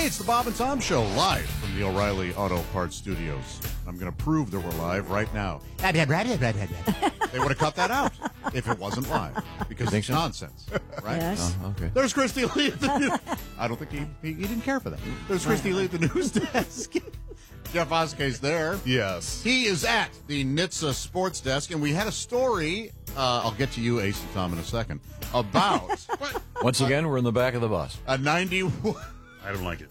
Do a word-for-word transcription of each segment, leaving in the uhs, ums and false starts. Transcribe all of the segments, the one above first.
Hey, it's the Bob and Tom Show, live from the O'Reilly Auto Parts Studios. I'm going to prove that we're live right now. They would have cut that out if it wasn't live, because it's so? nonsense, right? Yes. Oh, okay. There's Christy Lee at the news. I don't think he, he he didn't care for that. There's Christy Lee at the news desk. Jeff Oskey's there. Yes. He is at the N H T S A Sports Desk, and we had a story. Uh, I'll get to you, Ace and Tom, in a second. About Once again, we're in the back of the bus. a ninety-one. I don't like it.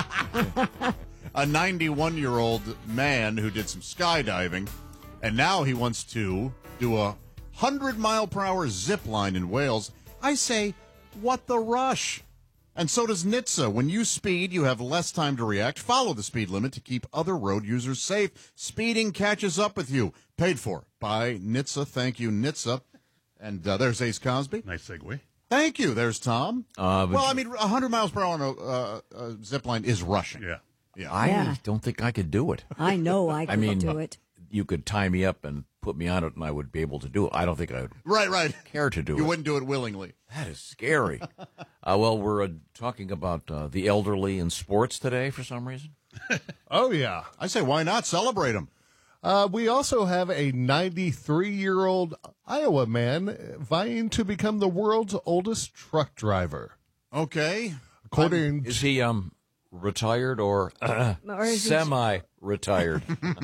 a ninety-one-year-old man who did some skydiving, and now he wants to do a one hundred mile per hour zip line in Wales. I say, what the rush? And so does N H T S A. When you speed, you have less time to react. Follow the speed limit to keep other road users safe. Speeding catches up with you. Paid for by N H T S A. Thank you, N H T S A. And uh, there's Ace Cosby. Nice segue. Thank you. There's Tom. Uh, but well, I mean, one hundred miles per hour on a uh, uh, zip line is rushing. Yeah. Yeah. I Yeah. don't think I could do it. I know I I could mean, do it. you could tie me up and put me on it, and I would be able to do it. I don't think I would Right, right. care to do You it. wouldn't do it willingly. That is scary. uh, well, we're uh, talking about uh, the elderly in sports today for some reason. Oh, yeah. I say, why not celebrate them? Uh, we also have a ninety-three-year-old Iowa man vying to become the world's oldest truck driver. Okay. According Is he um retired or, uh, Or is he- semi-retired?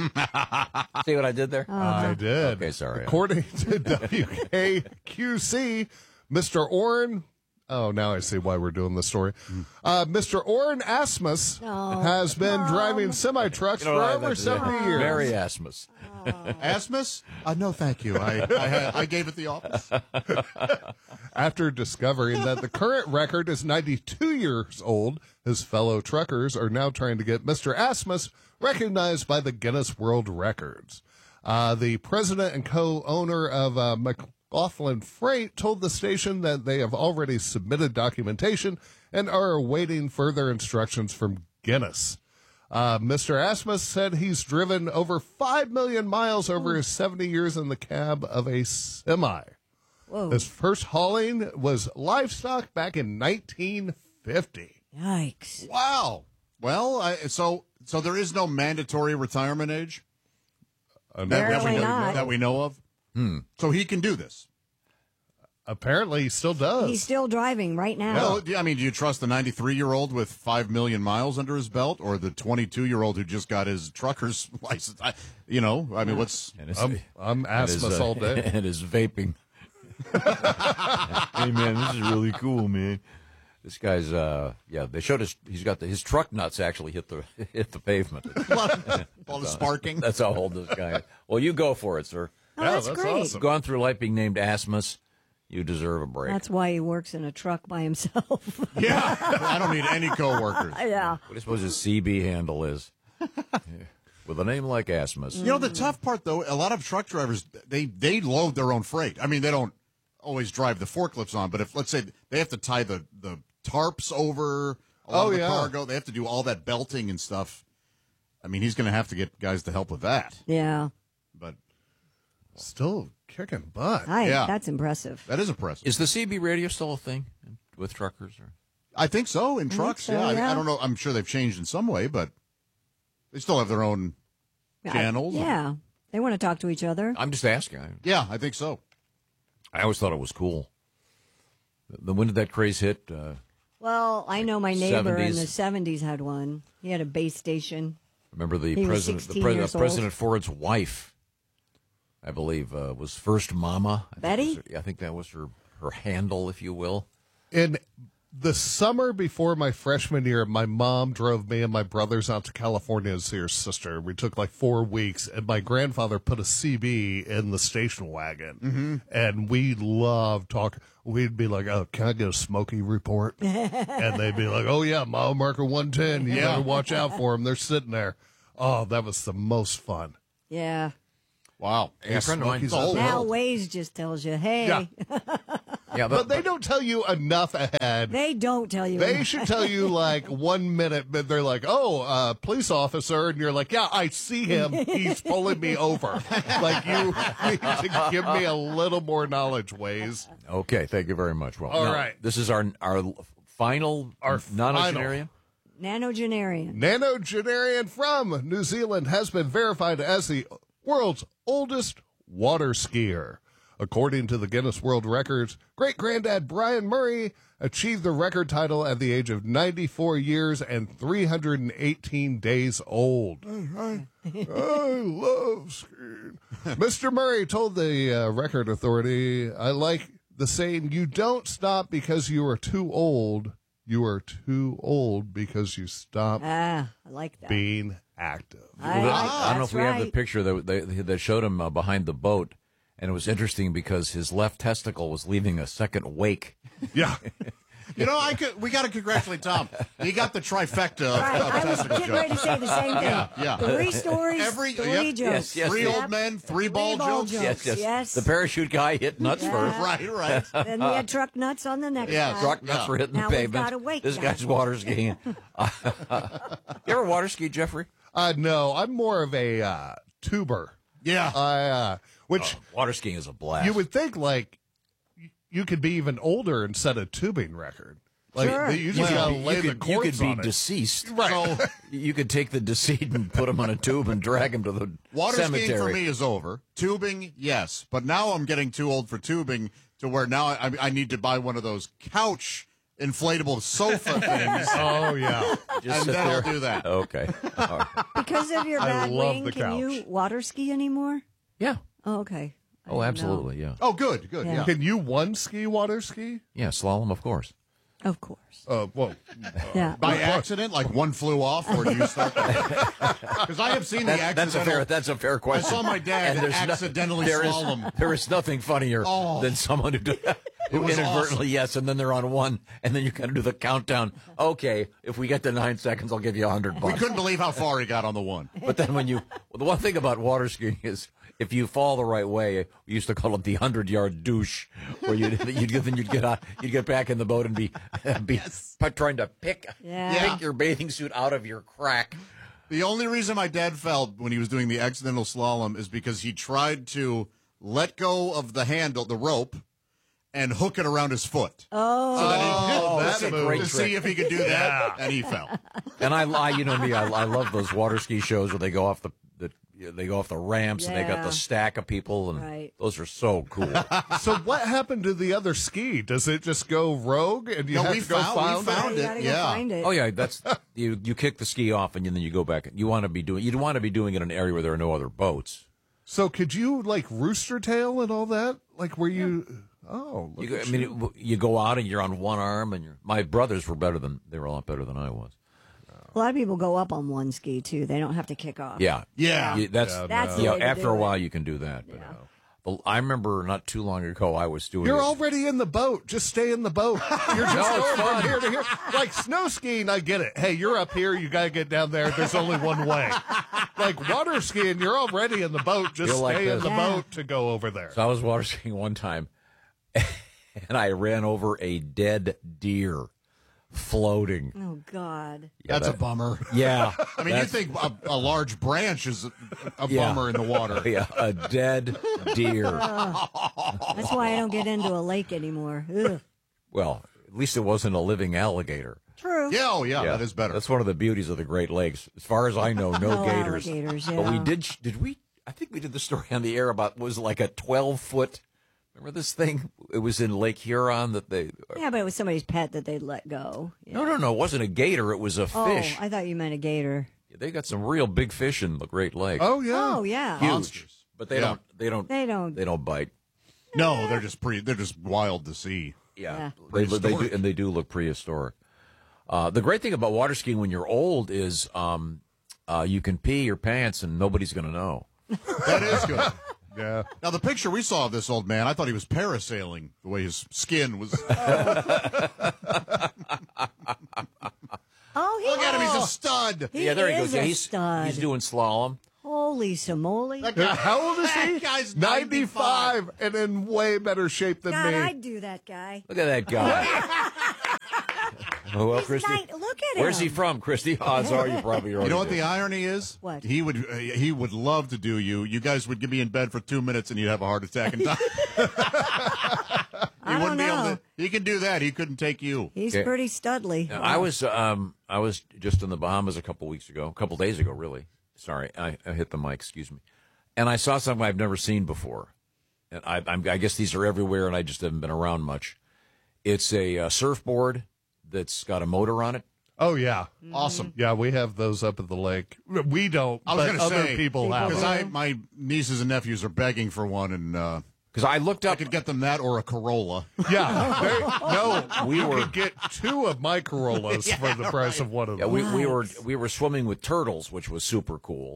See what I did there? I did. Okay, sorry. According to W K Q C, Mister Orrin. Oh, now I see why we're doing this story. Uh, Mister Orrin Asmus has been driving semi trucks You know, for I- over that's, uh, seventy years. Mary Asmus. Asmus? Uh, no, thank you. I, I, had, I gave it the office. After discovering that the current record is ninety-two years old, his fellow truckers are now trying to get Mister Asmus recognized by the Guinness World Records. Uh, the president and co-owner of uh, McLaughlin Freight told the station that they have already submitted documentation and are awaiting further instructions from Guinness. Uh, Mister Asmus said he's driven over five million miles over his seventy years in the cab of a semi. Whoa. His first hauling was livestock back in nineteen fifty. Yikes. Wow. Well, I, so so there is no mandatory retirement age that, that, we Apparently know, not. that we know of? Hmm. So he can do this. Apparently, he still does. He's still driving right now. Well, do- I mean, do you trust the ninety-three-year-old with five million miles under his belt or the twenty-two-year-old who just got his trucker's license? I, you know, I mean, what's... And his, I'm, I'm and his, Asmus uh, all day. and his vaping. Hey, man, this is really cool, man. This guy's, uh, yeah, they showed us, he's got the, his truck nuts actually hit the hit the pavement. all the sparking? That's how old this guy is. Well, you go for it, sir. Oh, Yeah, that's, that's great. awesome. Gone through life being named Asmus. You deserve a break. That's why he works in a truck by himself. Yeah. I don't need any coworkers. yeah. What do you suppose his C B handle is? Yeah. With a name like Asmus. You know, the tough part, though, a lot of truck drivers, they, they load their own freight. I mean, they don't always drive the forklifts on, but if, let's say, they have to tie the, the tarps over a lot Oh, of the yeah. cargo, they have to do all that belting and stuff. I mean, he's going to have to get guys to help with that. Yeah. But Still kicking butt. Hi, Yeah. that's impressive. that is impressive. Is the C B radio still a thing with truckers? Or? I think so, in trucks, so, yeah. I- I, yeah. don't know. I'm sure they've changed in some way, but they still have their own channels. Yeah. They want to talk to each other. I'm just asking. I, Yeah, I think so. I always thought it was cool. The, when did that craze hit? Uh, Well, I know my neighbor in the seventies. seventies had one. He had a base station. remember the He was president, the sixteen pres- years uh, old. President Ford's wife, I believe, uh, was First Mama. I think Betty? was her- I think that was her, her handle, if you will. In the summer before my freshman year, my mom drove me and my brothers out to California to see her sister. We took like four weeks, and my grandfather put a C B in the station wagon. Mm-hmm. And we loved talking. We'd be like, oh, can I get a Smokey report? And they'd be like, oh, yeah, mile marker one ten. You Yeah. better watch out for them. They're sitting there. Oh, that was the most fun. Yeah. Wow. A friend of mine- Smokey's all Now world. Waze just tells you, hey, Yeah. Yeah, But they don't tell you enough ahead. they don't tell you. They should tell you like one minute, but they're like, "Oh, uh, police officer," and you're like, "Yeah, I see him. He's pulling me over." Like you need to give me a little more knowledge, Waze. Okay, thank you very much. Well, All now, right. This is our our final Our non-ocean final. area. Nanogenarian. Nanogenarian from New Zealand has been verified as the world's oldest water skier. According to the Guinness World Records, great-granddad Brian Murray achieved the record title at the age of ninety-four years and three hundred eighteen days old. I, I love skiing. Mister Murray told the uh, record authority, I like the saying, you don't stop because you are too old. You are too old because you stopped Ah, I like that. being active. I, Well, like I don't know that's if we have the right. picture that they, that showed him uh, behind the boat, and it was interesting because his left testicle was leaving a second wake. Yeah. You know, I could. We got to congratulate Tom. He got the trifecta of, Right, of I was testicle getting ready to jokes. say the same thing. Yeah, yeah. Three stories, Every- three yep. jokes. Yes, yes. Three Yep. old men, three ball ball jokes. jokes. Yes, yes, yes. The parachute guy hit nuts Yeah. first. Right, right. Then we had truck nuts on the next Yeah, guy. Truck nuts Yeah. were hitting Now the we've pavement. got a wake This guy. guy's water skiing. you ever water ski, Jeffrey? Uh, no, I'm more of a uh, tuber. Yeah. I, uh, which Water skiing is a blast. you would think, like, y- you could be even older and set a tubing record. Like, Sure. you just Well, gotta you lay you the could, you cords could be on it. deceased. Right. So You could take the deceased and put him on a tube and drag him to the water cemetery. skiing for me is over. Tubing, yes, but now I'm getting too old for tubing to where now I, I need to buy one of those couch inflatable sofa things, Oh, yeah. Just and sit then I'll there. do that. Okay. All right. Because of your I bad love wing, the can you couch. water ski anymore? Yeah. Oh, okay. I Oh, didn't absolutely. Yeah. Oh, good, good. Yeah. Yeah. Can you one ski water ski? Yeah. Slalom, of course. know. Of course. Uh, well, Yeah. By accident, like one flew off, or do you start? Because I have seen the That, that's a accidental. fair. That's a fair question. saw my dad And there's no- accidentally there is- slalom. there is nothing funnier Oh. than someone who, do, who was inadvertently yes, and then they're on one, and then you kind of do the countdown. Okay, if we get to nine seconds, I'll give you a hundred We bucks. couldn't believe how far he got on the one. But then when you, well, the one thing about water skiing is if you fall the right way, we used to call it the hundred yard douche, where you'd, you'd get, then you'd get out, you'd get back in the boat and be, be trying to pick, Yeah. pick your bathing suit out of your crack. The only reason my dad fell when he was doing the accidental slalom is because he tried to let go of the handle, the rope, and hook it around his foot. Oh, So that he Oh, to that's see- a great to trick. see if he could do that, and he fell. And I, I you know me, I, I love those water ski shows where they go off the, the they go off the ramps and they got Yeah. the stack of people, and Right. those are so cool. so what happened to the other ski? Does it just go rogue and you No, have we to go found- we find it? found you it, gotta yeah. go find it. Oh yeah, that's you. You kick the ski off and then you go back. You want to be doing. You want to be doing it in an area where there are no other boats. So could you like rooster tail and all that? Like where you? Oh, look You go, at I mean, you. it, you go out and you're on one arm, and you're. My brothers were better than they were a lot better than I was. A lot of people go up on one ski too. They don't have to kick off. Yeah, Yeah. You- that's Yeah, That's the yeah. way to After do a it. while, you can do that. But, uh, the- I remember not too long ago, I was doing. You're it. already in the boat. Just stay in the boat. You're just No, it's going from fun. here to here. Like snow skiing, I get it. Hey, you're up here. You got to get down there. There's only one way. Like water skiing, you're already in the boat. Just You're like stay in this. the Yeah. boat to go over there. So I was water skiing one time, and I ran over a dead deer floating. Oh God. Yeah, That's a that- bummer. Yeah, I mean, you think a, a large branch is a, a Yeah. bummer in the water. yeah, a dead deer. That's why I don't get into a lake anymore. Ugh. Well, at least it wasn't a living alligator. True. Yeah, oh yeah, that is better. That's one of the beauties of the Great Lakes. As far as I know, no, No gators. alligators, But we yeah. did. Did we? I think we did the story on the air about was it like a twelve foot. Remember this thing? It was in Lake Huron that they. Yeah, but it was somebody's pet that they let go. Yeah. No, no, no. It wasn't a gator. It was a Oh, fish. I thought you meant a gator. They got some real big fish in the Great Lakes. Oh yeah. Oh yeah. Huge. Monsters. But they Yeah. don't. They don't. They don't. They don't bite. No, they're just pretty. They're just wild to see. Yeah, Yeah. They, they do, Prehistoric. and they do look prehistoric. Uh, the great thing about water skiing when you're old is um, uh, you can pee your pants and nobody's going to know. That is good. Yeah. Now the picture we saw of this old man, I thought he was parasailing. The way his skin was. Oh, he Look at him, he's a stud. He yeah, there he is goes. Yeah, a he's stud. he's doing slalom. Holy simoly. That guy- How old is he? That guy's ninety-five and in way better shape than God, me. I'd do that guy. Look at that guy. Oh, well, He's Christy, nice. Look at him. where's he from, Christy? Odds are you probably already You know what did. the irony is? What? He would uh, he would love to do you. You guys would be in bed for two minutes and you'd have a heart attack and die. he I don't wouldn't be able know. to. He can do that. He couldn't take you. He's Okay. pretty studly. I was um, I was just in the Bahamas a couple weeks ago, a couple days ago, really. Sorry, I, I hit the mic. Excuse me. And I saw something I've never seen before. And I, I'm, I guess these are everywhere, and I just haven't been around much. It's a uh, surfboard that's got a motor on it. Oh, yeah. Awesome. Yeah, we have those up at the lake. We don't, I was but gonna other say, people have Because them. I my nieces and nephews are begging for one, and uh, Because I looked I up. could get them that or a Corolla. Yeah. They, no, We we were- could get two of my Corollas for the price of one of Yeah, them. we, we were Nice. we were swimming with turtles, which was super cool.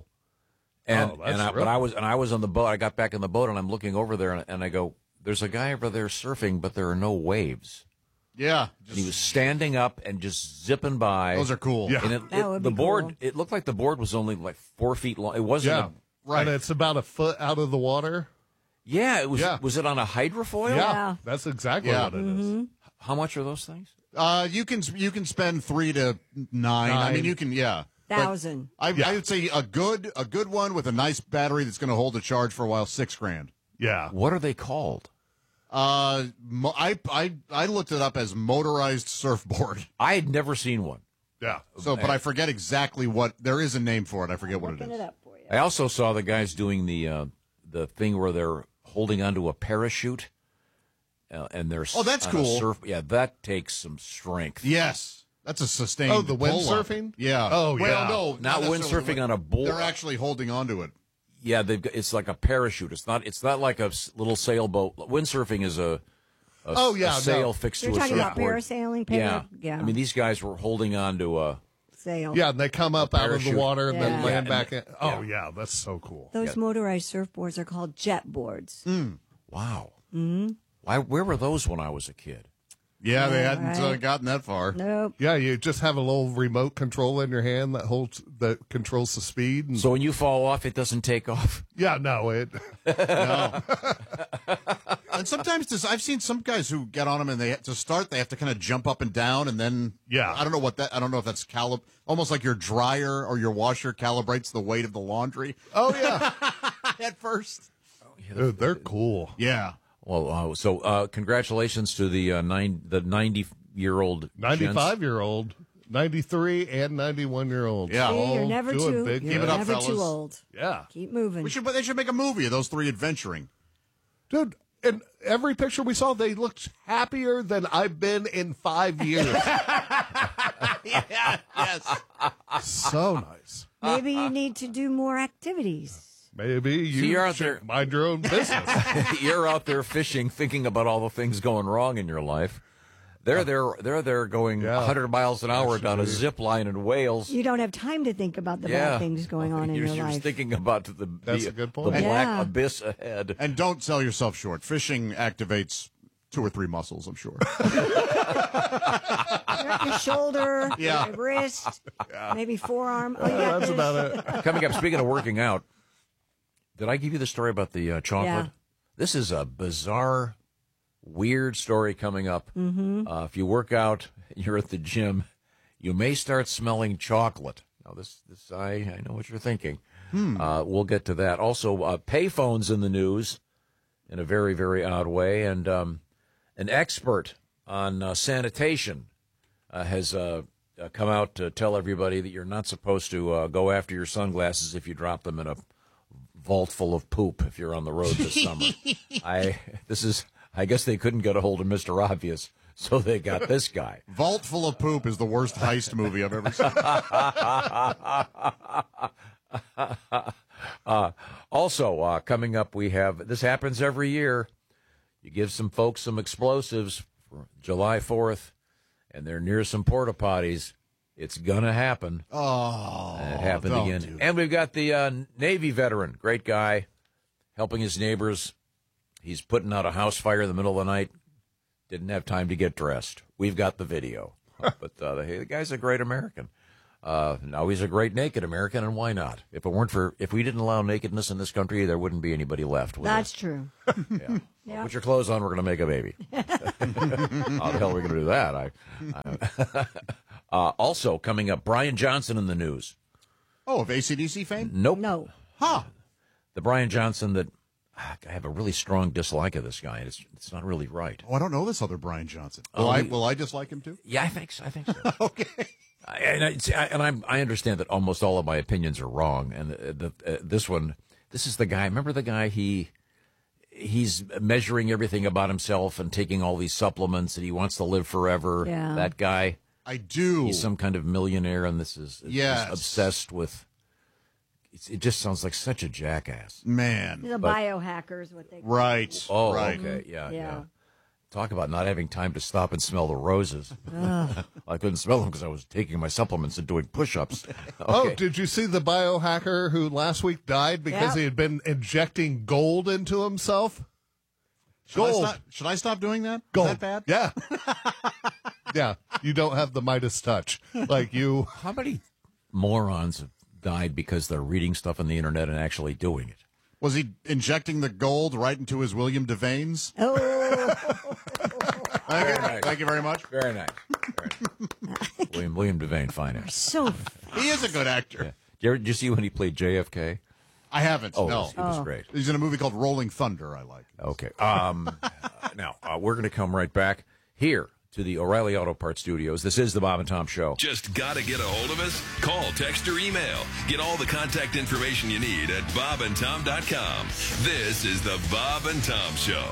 And Oh, that's and I, real but I was and I was on the boat. I got back in the boat, and I'm looking over there, and, and I go, "There's a guy over there surfing, but there are no waves." Yeah, And he was standing up and just zipping by. those are cool. Yeah. And it, That it- would the be board, cool. it looked like the board was only like four feet long. It wasn't. Yeah. A, Right. And it's about a foot out of the water. yeah, it was. Yeah. Was it on a hydrofoil? Yeah. Yeah. That's exactly Yeah. what it is. How much are those things? Uh, you can you can spend three to nine. I Nine. mean, you can yeah. But Thousand. I, Yeah. I would say a good a good one with a nice battery that's going to hold a charge for a while. Six grand. Yeah. What are they called? Uh, mo- I I I looked it up as motorized surfboard. I had never seen one. Yeah. So, but I forget exactly what there is a name for it. I forget what it Looking is. it up for you. I also saw the guys doing the uh, the thing where they're holding onto a parachute, uh, and they're Oh, that's on a cool. Surf, yeah, that takes some strength. Yes, that's a sustained. Oh, the pull-up. windsurfing? Yeah. Oh, well, yeah. no, Not necessarily windsurfing on a board. They're actually holding onto it. Yeah, they've got, it's like a parachute. It's not. It's not like a s- little sailboat. Windsurfing is a, a Oh, a yeah, sail no. fixed You're to a talking about surfboard. parasailing, Yeah, para- yeah. I mean, these guys were holding on to a. Sail. Yeah, and they come up out of the parachute. water and then Yeah. land Yeah, back in. Oh, yeah, that's so cool. Those Yeah. motorized surfboards are called jet boards. Wow. Mm-hmm. Why? Where were those when I was a kid? Yeah, they Yeah, hadn't uh, right. gotten that far. Nope. Yeah, you just have a little remote control in your hand that holds that controls the speed. And, So when you fall off, it doesn't take off. yeah, no, it. No. And sometimes this, I've seen some guys who get on them and they to start they have to kind of jump up and down and then Yeah. I don't know what that I don't know if that's calib almost like your dryer or your washer calibrates the weight of the laundry Oh yeah, at first. Dude, they're cool. Yeah. Well, uh, so uh, congratulations to the uh, nine the ninety year old Ninety-five year old, ninety-three, and ninety-one year old. Yeah. See, you're All never doing too. big You're Keep it up, never fellas. too old. Yeah, Keep moving. We should but they should make a movie of those three adventuring. dude. And every picture we saw, they looked happier than I've been in five years. Yeah. Yes. So nice. Maybe you need to do more activities. Maybe you So you're out should there- mind your own business. You're out there fishing, thinking about all the things going wrong in your life. They're there. They're there going Yeah. one hundred miles an hour down a zip line in Wales. You don't have time to think about the yeah, bad things going on in you're, your you're life. thinking about the That's the, a good the point. black Yeah. abyss ahead. And don't sell yourself short. Fishing activates two or three muscles, I'm sure. your shoulder, Yeah. your wrist, maybe forearm. Oh, you got That's this. about it. Coming up, speaking of working out, did I give you the story about the uh, chocolate? Yeah. This is a bizarre, weird story coming up. Mm-hmm. Uh, if you work out, you're at the gym, you may start smelling chocolate. Now, this, this I, I know what you're thinking. Uh, we'll get to that. Also, uh, payphones in the news in a very, very odd way. And um, an expert on uh, sanitation uh, has uh, uh, come out to tell everybody that you're not supposed to uh, go after your sunglasses if you drop them in a vault full of poop if you're on the road this summer. I this is I guess they couldn't get a hold of Mister Obvious, so they got this guy. Vault Full of Poop is the worst heist movie I've ever seen. Uh, also, uh, coming up, we have this happens every year. You give some folks some explosives for July fourth, and they're near some porta potties. It's gonna happen. Oh, And it happened don't again. do that. And we've got the uh, Navy veteran, great guy, helping his neighbors. He's putting out a house fire in the middle of the night. Didn't have time to get dressed. We've got the video. But uh, the, the guy's a great American. Uh, now he's a great naked American, and why not? If it weren't for, if we didn't allow nakedness in this country, there wouldn't be anybody left. would That's there? true. Yeah. Yeah. Put your clothes on. We're going to make a baby. How the hell are we going to do that? I, I uh, also coming up, Brian Johnson in the news. Oh, of A C D C fame? Nope. No. Huh. The Brian Johnson that ah, I have a really strong dislike of this guy. It's it's not really right. Oh, I don't know this other Brian Johnson. Will, Oh, I, he- will I dislike him too? Yeah, I think so. I think so. Okay. And, I, and I'm, I understand that almost all of my opinions are wrong. And the, the, uh, this one, this is the guy. Remember the guy? He he's measuring everything about himself and taking all these supplements, and he wants to live forever. Yeah. That guy. I do. He's some kind of millionaire, and this is Yes. he's obsessed with. It's, it just sounds like such a jackass. Man. The But- biohacker is what they call Right. Oh, right. okay, yeah, yeah, Yeah. Talk about not having time to stop and smell the roses. I couldn't smell them because I was taking my supplements and doing push-ups. Oh, Okay. did you see the biohacker who last week died because Yep. he had been injecting gold into himself? Should I, Gold. stop, should I stop doing that? Is Gold. that bad? Yeah. Yeah. You don't have the Midas touch. Like you. How many morons have died because they're reading stuff on the internet and actually doing it? Was he injecting the gold right into his William Devane's? Oh, Thank you. nice. Thank you very much. Very nice. Very nice. William William Devane, fine actor. so He is a good actor. Yeah. Did you, ever, did you see when he played J F K? I haven't. Oh, no. it was, it was great. He's in a movie called Rolling Thunder. I like. Okay. Um, uh, now, uh, we're going to come right back here to the O'Reilly Auto Parts Studios. This is the Bob and Tom Show. Just gotta get a hold of us? Call, text, or email. Get all the contact information you need at bob and tom dot com. This is the Bob and Tom Show.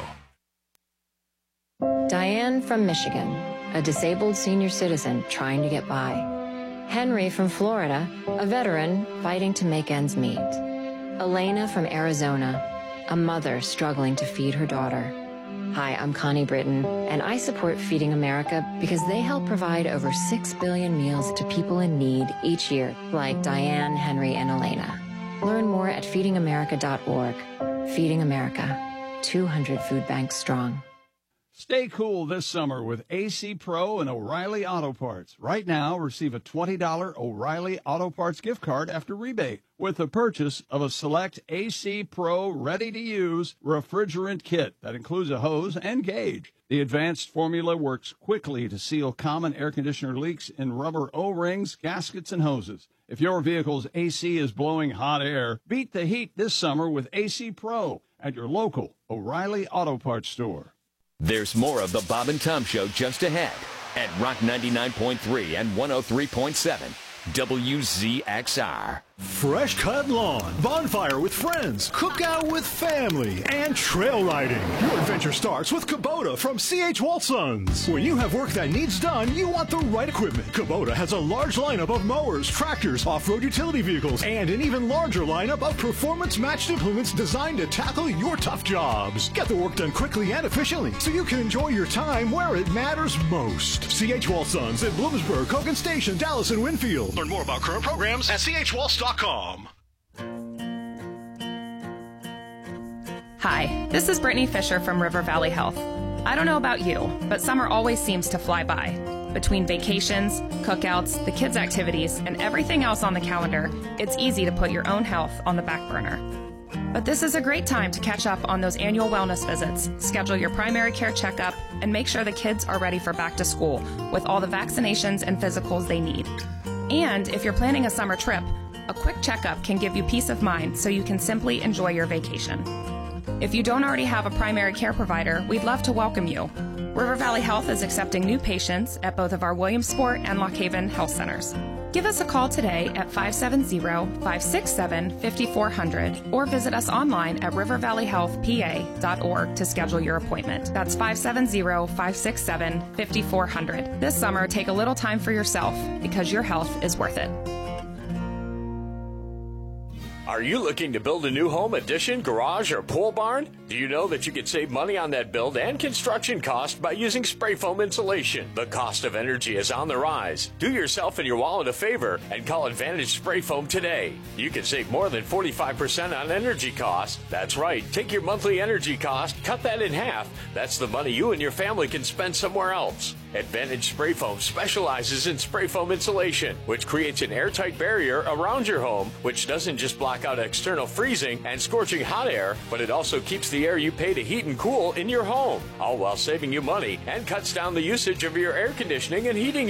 Diane from Michigan, a disabled senior citizen trying to get by. Henry from Florida, a veteran fighting to make ends meet. Elena from Arizona, a mother struggling to feed her daughter. Hi, I'm Connie Britton, and I support Feeding America because they help provide over six billion meals to people in need each year, like Diane, Henry, and Elena. Learn more at feeding america dot org. Feeding America, two hundred food banks strong. Stay cool this summer with A C Pro and O'Reilly Auto Parts. Right now, receive a twenty dollars O'Reilly Auto Parts gift card after rebate with the purchase of a select A C Pro ready-to-use refrigerant kit that includes a hose and gauge. The advanced formula works quickly to seal common air conditioner leaks in rubber O-rings, gaskets, and hoses. If your vehicle's A C is blowing hot air, beat the heat this summer with A C Pro at your local O'Reilly Auto Parts store. There's more of the Bob and Tom Show just ahead at Rock ninety-nine point three and one oh three point seven W Z X R. Fresh cut lawn, bonfire with friends, cookout with family, and trail riding. Your adventure starts with Kubota from C H Walsons. When you have work that needs done, you want the right equipment. Kubota has a large lineup of mowers, tractors, off-road utility vehicles, and an even larger lineup of performance-matched implements designed to tackle your tough jobs. Get the work done quickly and efficiently so you can enjoy your time where it matters most. C H Walsons in Bloomsburg, Hogan Station, Dallas, and Winfield. Learn more about current programs at c h waltz dot com. Hi, this is Brittany Fisher from River Valley Health. I don't know about you, but summer always seems to fly by. Between vacations, cookouts, the kids' activities, and everything else on the calendar, it's easy to put your own health on the back burner. But this is a great time to catch up on those annual wellness visits, schedule your primary care checkup, and make sure the kids are ready for back to school with all the vaccinations and physicals they need. And if you're planning a summer trip, a quick checkup can give you peace of mind so you can simply enjoy your vacation. If you don't already have a primary care provider, we'd love to welcome you. River Valley Health is accepting new patients at both of our Williamsport and Lock Haven health centers. Give us a call today at five seven zero, five six seven, five four zero zero or visit us online at river valley health p a dot org to schedule your appointment. That's five seven zero, five six seven, five four zero zero. This summer, take a little time for yourself because your health is worth it. Are you looking to build a new home, addition, garage, or pole barn? Do you know that you could save money on that build and construction cost by using spray foam insulation? The cost of energy is on the rise. Do yourself and your wallet a favor and call Advantage Spray Foam today. You can save more than forty-five percent on energy costs. That's right. Take your monthly energy cost, cut that in half. That's the money you and your family can spend somewhere else. Advantage Spray Foam specializes in spray foam insulation, which creates an airtight barrier around your home, which doesn't just block out external freezing and scorching hot air, but it also keeps the air you pay to heat and cool in your home, all while saving you money and cuts down the usage of your air conditioning and heating